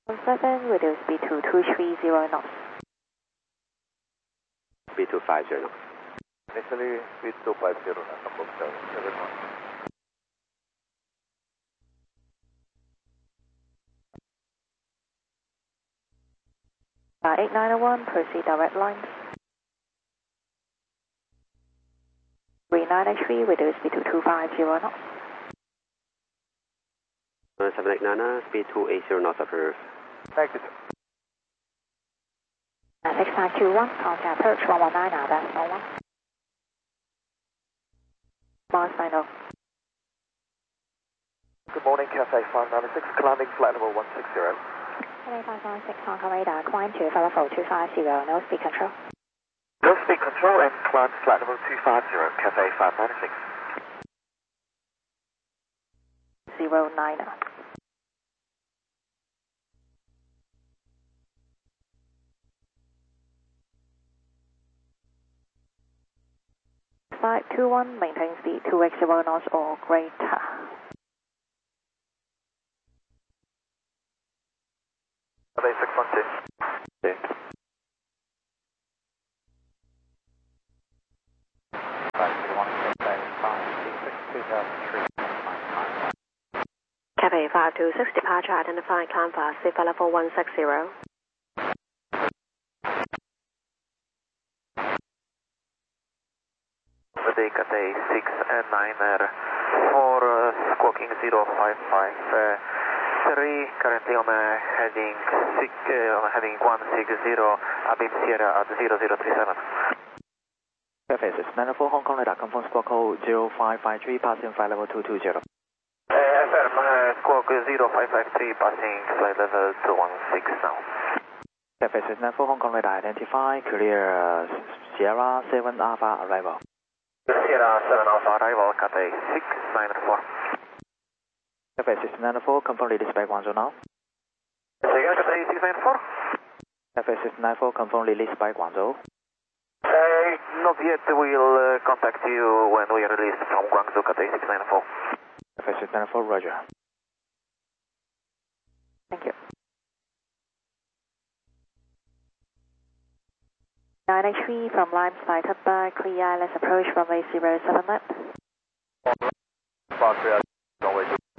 7, reduce speed to 230 knots. Speed 250 knots. Initially, speed 250 knots, above 7 knots. Bar 8901, proceed direct lines. 3983, reduce speed to 250 knots. 789, speed 280 knots approved. Thank you. 6921, contact approach 119 now, that's 1. Mars 90. Good morning, Cafe 596, climbing flight level 160. Cafe 596, Hong Kong radar, climb to level 250, no speed control. No speed control and climb flight level 250, Cafe 596. 09. Flight 21, maintain speed 280 knots or greater. Cafe 612. Cafe 526, departure identifying climb fast, CFA level 160. Cathay 6 and 9 for squawking 055 3, currently on heading 160, Abim Sierra at 0037. Cafe 694, Hong Kong radar confirm squawk code 0553, passing flight level 220. Affirm, squawk 0553, passing flight level 216 now. Cafe 694, Hong Kong radar identify, clear Sierra 7 Alpha arrival. Sierra 7 Alpha arrival, Cathay 694. Cafe 694, confirm release by Guangzhou now. Say again, Cathay 694? Cafe 694, confirm release by Guangzhou. Not yet, we'll contact you when we are released from Guangzhou, Cathay 694. Cafe 694, roger. Thank you. 983 from Lime sighted by clear, let's approach runway 07 left.